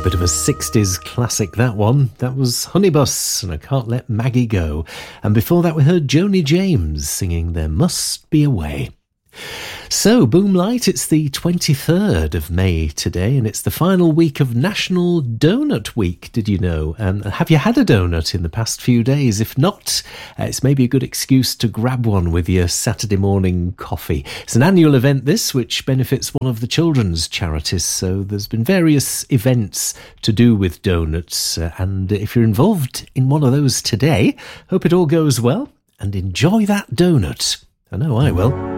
Bit of a 60s classic, that one. That was Honeybus and I Can't Let Maggie Go. And before that we heard Joni James singing There Must Be a Way. So, Boomlight, it's the 23rd of May today, and it's the final week of National Donut Week, did you know? And have you had a donut in the past few days? If not, it's maybe a good excuse to grab one with your Saturday morning coffee. It's an annual event, this, which benefits one of the children's charities, so there's been various events to do with donuts, and if you're involved in one of those today, hope it all goes well, and enjoy that donut. I know I will.